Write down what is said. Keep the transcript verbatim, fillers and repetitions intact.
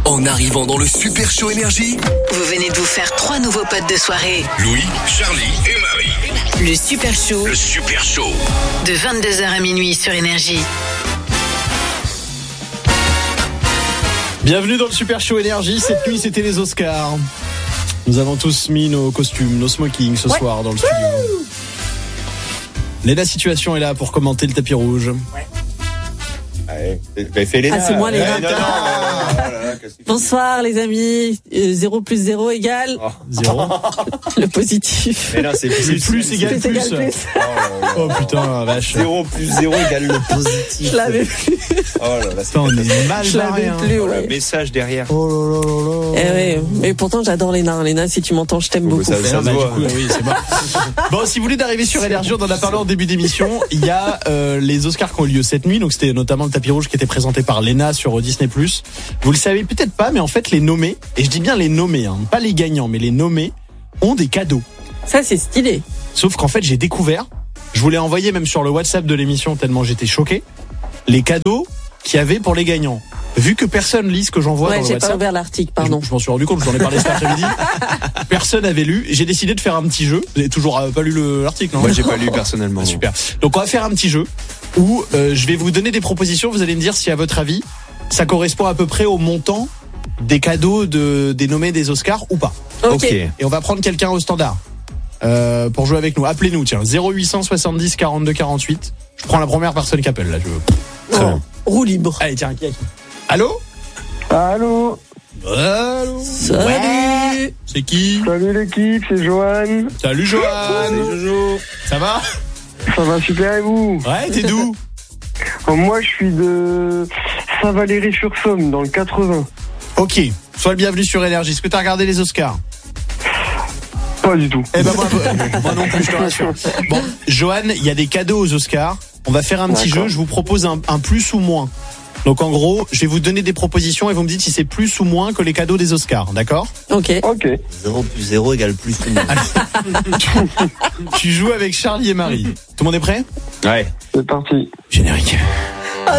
En arrivant dans le Super Show Énergie, vous venez de vous faire trois nouveaux potes de soirée. Louis, Charlie et Marie. Le Super Show. Le Super Show. De vingt-deux heures à minuit sur Énergie. Bienvenue dans le Super Show Énergie. Cette nuit, c'était les Oscars. Nous avons tous mis nos costumes, nos smokings ce ouais. soir dans le studio. Léna Situation est là pour commenter le tapis rouge. Ouais. Allez, fais Léna. Ah, c'est moi Léna. Ouais, non, non, non, non, non, bonsoir les amis. zéro plus zéro égale oh. zéro. Le positif. Mais non, c'est plus, plus, plus égale plus. plus. plus. Oh, là, là. Oh putain, vache. zéro plus zéro égale le positif. Je l'avais plus. Oh là là, c'est on est mal Je l'avais barré, plus, hein. ouais. Le message derrière. Oh là là là là. Eh ouais, mais pourtant j'adore Léna. Léna, si tu m'entends, je t'aime oh, beaucoup. Ça, ça, ça bah, voit, du coup, oui, c'est bon. Bon, si vous voulez d'arriver sur Énergie, on en a parlé en début d'émission. Il y a euh, les Oscars qui ont eu lieu cette nuit, donc c'était notamment le tapis rouge qui était présenté par Léna sur Disney plus. Vous le savez peut-être pas, mais en fait les nommés, et je dis bien les nommés, hein, pas les gagnants, mais les nommés ont des cadeaux. Ça c'est stylé. Sauf qu'en fait j'ai découvert, je vous l'ai envoyé même sur le WhatsApp de l'émission tellement j'étais choqué, les cadeaux qu'il y avait pour les gagnants. Vu que personne lit ce que j'envoie ouais, dans le WhatsApp. Ouais, j'ai pas ouvert l'article, pardon. Je, je m'en suis rendu compte, j'en ai parlé cet après-midi. Personne n'avait lu. J'ai décidé de faire un petit jeu. Vous avez toujours pas lu le, l'article, non? Moi, j'ai pas lu personnellement. Ah, super. Donc, on va faire un petit jeu où euh, je vais vous donner des propositions. Vous allez me dire si, à votre avis, ça correspond à peu près au montant des cadeaux de, des nommés des Oscars ou pas. Ok. Okay. Et on va prendre quelqu'un au standard euh, pour jouer avec nous. Appelez-nous, tiens, zéro huit cent soixante-dix quarante-deux quarante-huit. Je prends la première personne qui appelle, là. Je... Très oh. bien. Roue libre. Allez, tiens, qui a qui? Allô? Allô. Allô. Salut. Ouais. C'est qui? Salut l'équipe, c'est Johan. Salut Johan. Salut Jojo. Ça va? Ça va super et vous? Ouais, t'es d'où? Moi je suis de Saint-Valéry-sur-Somme dans le quatre-vingts. Ok, sois le bienvenu sur Énergie. Est-ce que t'as regardé les Oscars? Pas du tout. Eh ben moi, moi non plus, je te rassure. Bon, Johan, il y a des cadeaux aux Oscars. On va faire un petit D'accord. jeu. Je vous propose un, un plus ou moins. Donc en gros, je vais vous donner des propositions et vous me dites si c'est plus ou moins que les cadeaux des Oscars, d'accord? Ok. Ok. zéro plus zéro égale plus ou moins. Tu joues avec Charlie et Marie. Tout le monde est prêt? Ouais. C'est parti. Générique.